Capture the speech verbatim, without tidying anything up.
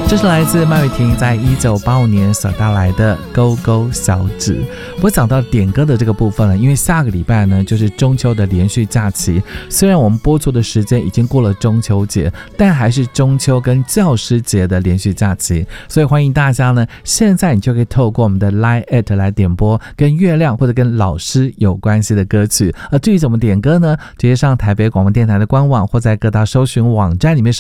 这是来自麦雨婷在一九八五年所带来的勾勾小指。我讲到点歌的这个部分了，因为下个礼拜呢就是中秋的连续假期，虽然我们播出的时间已经过了中秋节，但还是中秋跟教师节的连续假期，所以欢迎大家呢，现在你就可以透过我们的 Line at 来点播跟月亮或者跟老师有关系的歌曲。而至于怎么点歌呢，直接上台北广播电台的官网或在各大搜寻网站里面